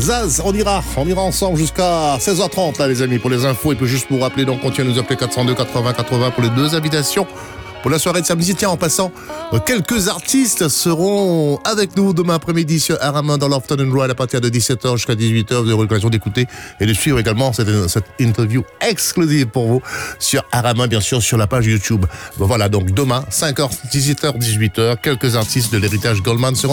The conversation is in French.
Zaz, on ira ensemble jusqu'à 16h30 là les amis pour les infos et puis juste pour rappeler donc continuez à nous appeler 402 80 80 pour les deux invitations pour la soirée de samedi. Tiens, en passant, quelques artistes seront avec nous demain après-midi sur Aramin dans l'Afternoon Ride à partir de 17h jusqu'à 18h. Vous aurez l'occasion d'écouter et de suivre également cette interview exclusive pour vous sur Aramin, bien sûr, sur la page YouTube. Voilà, donc demain, 5h, 17h, 18h, quelques artistes de l'héritage Goldman seront